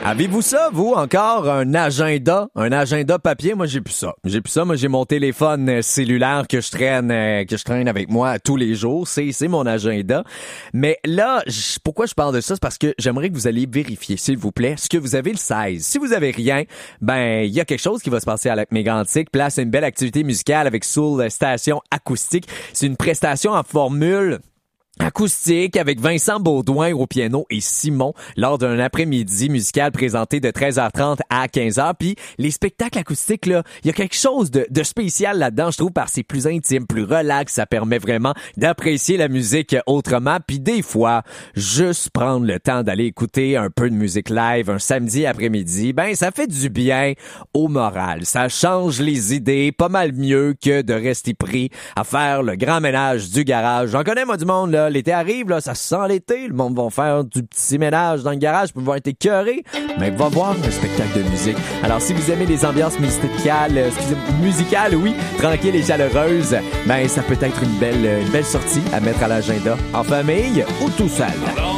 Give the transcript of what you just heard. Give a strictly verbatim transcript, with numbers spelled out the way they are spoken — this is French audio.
Avez-vous ça, vous, encore, un agenda? Un agenda papier? Moi, j'ai plus ça. J'ai plus ça. Moi, j'ai mon téléphone euh, cellulaire que je traîne euh, que je traîne avec moi tous les jours. C'est, c'est mon agenda. Mais là, j- pourquoi je parle de ça? C'est parce que j'aimerais que vous alliez vérifier, s'il vous plaît, ce que vous avez le seize. Si vous avez rien, ben, il y a quelque chose qui va se passer à la Mégantic. Place une belle activité musicale avec Soul Station Acoustique. C'est une prestation en formule acoustique avec Vincent Baudouin au piano et Simon lors d'un après-midi musical présenté de treize heures trente à quinze heures. Puis les spectacles acoustiques, là, il y a quelque chose de, de spécial là-dedans, je trouve, parce que c'est plus intime, plus relax, ça permet vraiment d'apprécier la musique autrement. Puis des fois, juste prendre le temps d'aller écouter un peu de musique live un samedi après-midi, ben ça fait du bien au moral. Ça change les idées pas mal mieux que de rester pris à faire le grand ménage du garage. J'en connais, moi, du monde, là. L'été arrive, là, ça sent l'été. Le monde va faire du petit ménage dans le garage pour pouvoir être écœuré. Mais va voir un spectacle de musique. Alors, si vous aimez les ambiances musicales, euh, excusez, musicales, oui, tranquilles et chaleureuses, ben, ça peut être une belle, une belle sortie à mettre à l'agenda en famille ou tout seul.